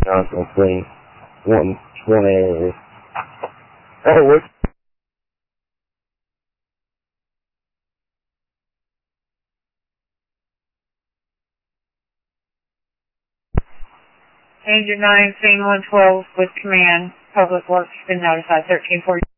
constantly 120. Oh, what's Danger 9, scene 112 with command. Public Works been notified. 1340.